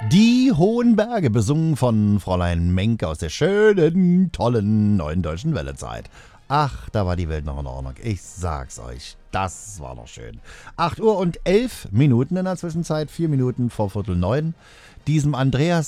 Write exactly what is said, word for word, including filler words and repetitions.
Die hohen Berge, besungen von Fräulein Menke aus der schönen, tollen neuen deutschen Wellezeit. Ach, da war die Welt noch in Ordnung. Ich sag's euch, das war noch schön. acht Uhr und elf Minuten in der Zwischenzeit, vier Minuten vor Viertel neun. Diesem Andreas